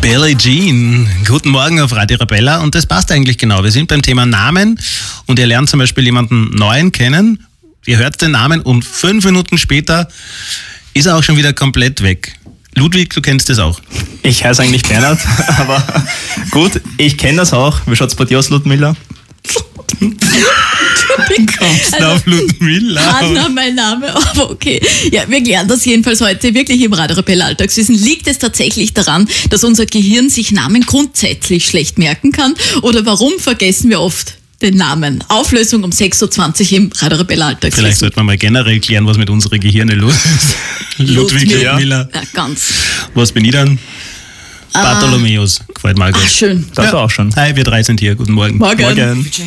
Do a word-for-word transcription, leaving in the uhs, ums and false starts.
Billie Jean. Guten Morgen auf Radio Arabella und das passt eigentlich genau. Wir sind beim Thema Namen und ihr lernt zum Beispiel jemanden Neuen kennen. Ihr hört den Namen und fünf Minuten später ist er auch schon wieder komplett weg. Ludwig, du kennst das auch. Ich heiße eigentlich Bernhard, aber gut, ich kenne das auch. Wie schaut's bei dir aus, Ludmilla? Wie kommst du auf Ludmilla? Anna, mein Name, aber okay. Ja, wir klären das jedenfalls heute wirklich im Radio Arabella Alltagswissen. Liegt es tatsächlich daran, dass unser Gehirn sich Namen grundsätzlich schlecht merken kann? Oder warum vergessen wir oft den Namen? Auflösung um sechs Uhr zwanzig im Radio Arabella Alltagswissen. Vielleicht sollte man mal generell klären, was mit unseren Gehirnen los ist. Ludwig, Ludmilla. Ja, ganz. Was bin ich dann? Bartholomäus. Gefällt mir auch gut. Ach, schön. Das war auch schon. Hi, wir drei sind hier. Guten Morgen. Morgen. Morgen.